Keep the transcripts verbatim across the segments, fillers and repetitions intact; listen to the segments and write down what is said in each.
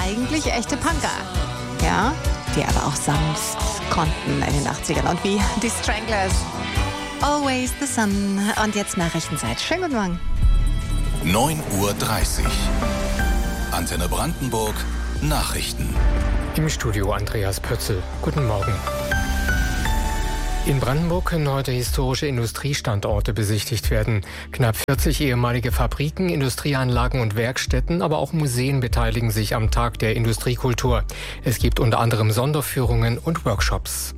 eigentlich echte Punker. Ja, die aber auch sanft konnten in den achtzigern. Und wie die Stranglers. Always the sun. Und jetzt Nachrichtenzeit. Schönen guten Morgen. neun Uhr dreißig. Antenne Brandenburg. Nachrichten. Im Studio Andreas Pötzl. Guten Morgen. In Brandenburg können heute historische Industriestandorte besichtigt werden. Knapp vierzig ehemalige Fabriken, Industrieanlagen und Werkstätten, aber auch Museen beteiligen sich am Tag der Industriekultur. Es gibt unter anderem Sonderführungen und Workshops.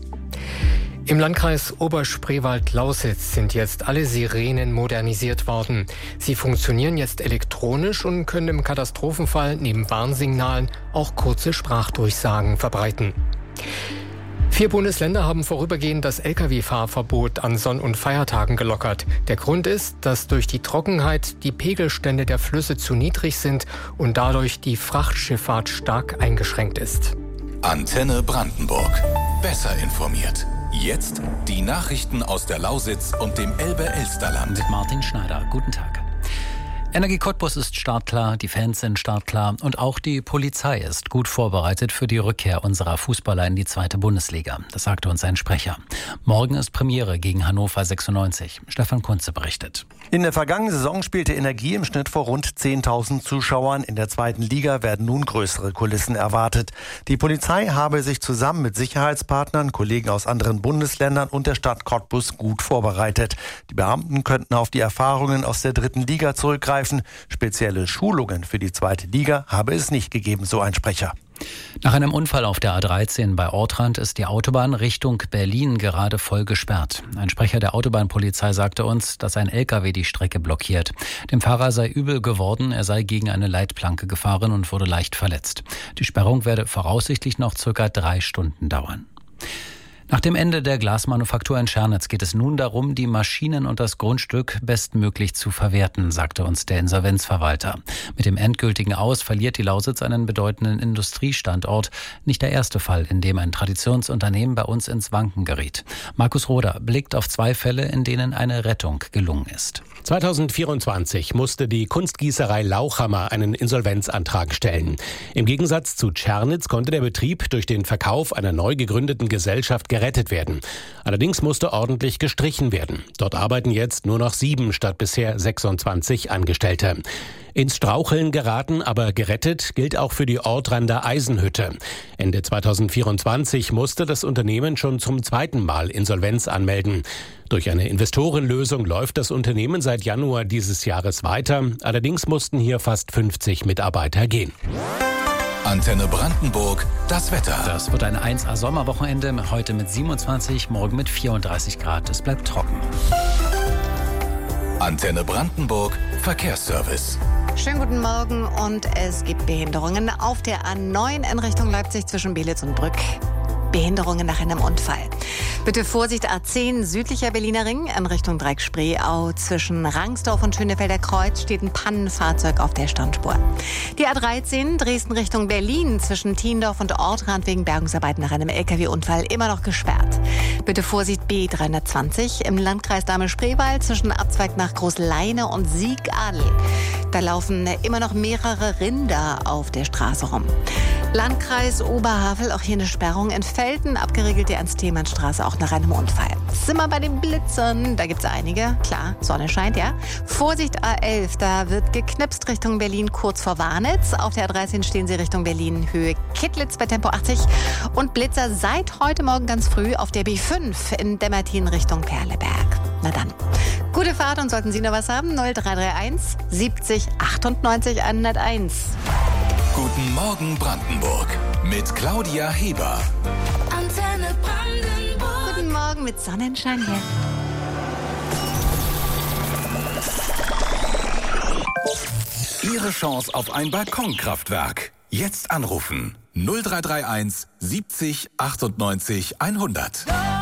Im Landkreis Oberspreewald-Lausitz sind jetzt alle Sirenen modernisiert worden. Sie funktionieren jetzt elektronisch und können im Katastrophenfall neben Warnsignalen auch kurze Sprachdurchsagen verbreiten. Vier Bundesländer haben vorübergehend das L K W-Fahrverbot an Sonn- und Feiertagen gelockert. Der Grund ist, dass durch die Trockenheit die Pegelstände der Flüsse zu niedrig sind und dadurch die Frachtschifffahrt stark eingeschränkt ist. Antenne Brandenburg. Besser informiert. Jetzt die Nachrichten aus der Lausitz und dem Elbe-Elsterland. Mit Martin Schneider. Guten Tag. Energie Cottbus ist startklar, die Fans sind startklar und auch die Polizei ist gut vorbereitet für die Rückkehr unserer Fußballer in die zweite Bundesliga. Das sagte uns ein Sprecher. Morgen ist Premiere gegen Hannover sechsundneunzig. Stefan Kunze berichtet. In der vergangenen Saison spielte Energie im Schnitt vor rund zehntausend Zuschauern. In der zweiten Liga werden nun größere Kulissen erwartet. Die Polizei habe sich zusammen mit Sicherheitspartnern, Kollegen aus anderen Bundesländern und der Stadt Cottbus gut vorbereitet. Die Beamten könnten auf die Erfahrungen aus der dritten Liga zurückgreifen. Spezielle Schulungen für die zweite Liga habe es nicht gegeben, so ein Sprecher. Nach einem Unfall auf der A dreizehn bei Ortrand ist die Autobahn Richtung Berlin gerade voll gesperrt. Ein Sprecher der Autobahnpolizei sagte uns, dass ein L K W die Strecke blockiert. Dem Fahrer sei übel geworden, er sei gegen eine Leitplanke gefahren und wurde leicht verletzt. Die Sperrung werde voraussichtlich noch circa drei Stunden dauern. Nach dem Ende der Glasmanufaktur in Schernitz geht es nun darum, die Maschinen und das Grundstück bestmöglich zu verwerten, sagte uns der Insolvenzverwalter. Mit dem endgültigen Aus verliert die Lausitz einen bedeutenden Industriestandort. Nicht der erste Fall, in dem ein Traditionsunternehmen bei uns ins Wanken geriet. Markus Roder blickt auf zwei Fälle, in denen eine Rettung gelungen ist. zweitausendvierundzwanzig musste die Kunstgießerei Lauchhammer einen Insolvenzantrag stellen. Im Gegensatz zu Tschernitz konnte der Betrieb durch den Verkauf einer neu gegründeten Gesellschaft gerettet werden. Allerdings musste ordentlich gestrichen werden. Dort arbeiten jetzt nur noch sieben statt bisher sechsundzwanzig Angestellte. Ins Straucheln geraten, aber gerettet gilt auch für die Ortrander Eisenhütte. Ende zweitausendvierundzwanzig musste das Unternehmen schon zum zweiten Mal Insolvenz anmelden. Durch eine Investorenlösung läuft das Unternehmen seit Januar dieses Jahres weiter. Allerdings mussten hier fast fünfzig Mitarbeiter gehen. Antenne Brandenburg, das Wetter. Das wird ein eins A Sommerwochenende, heute mit siebenundzwanzig, morgen mit vierunddreißig Grad. Es bleibt trocken. Antenne Brandenburg, Verkehrsservice. Schönen guten Morgen und es gibt Behinderungen auf der A neun in Richtung Leipzig zwischen Belitz und Brück. Behinderungen nach einem Unfall. Bitte Vorsicht, A zehn südlicher Berliner Ring in Richtung Dreieck-Spreeau. Zwischen Rangsdorf und Schönefelder Kreuz steht ein Pannenfahrzeug auf der Standspur. Die A dreizehn Dresden Richtung Berlin zwischen Tiendorf und Ortrand wegen Bergungsarbeiten nach einem L K W-Unfall immer noch gesperrt. Bitte Vorsicht, B dreihundertzwanzig im Landkreis Dahme-Spreewald zwischen Abzweig nach Großleine und Siegadel. Da laufen immer noch mehrere Rinder auf der Straße rum. Landkreis Oberhavel, auch hier eine Sperrung in Felten, abgeriegelt die Ernst-Thälmann-Straße auch nach einem Unfall. Sind wir bei den Blitzern, da gibt's einige, klar, Sonne scheint, ja. Vorsicht A elf, da wird geknipst Richtung Berlin kurz vor Warnitz. Auf der A dreizehn stehen sie Richtung Berlin, Höhe Kittlitz bei Tempo achtzig. Und Blitzer seit heute Morgen ganz früh auf der B fünf in Demmertin Richtung Perleberg. Na dann, gute Fahrt und sollten Sie noch was haben, null drei drei eins siebzig achtundneunzig hunderteins. Guten Morgen Brandenburg mit Claudia Heber. Antenne Brandenburg. Guten Morgen mit Sonnenschein hier. Ihre Chance auf ein Balkonkraftwerk. Jetzt anrufen null drei drei eins siebzig achtundneunzig hundert.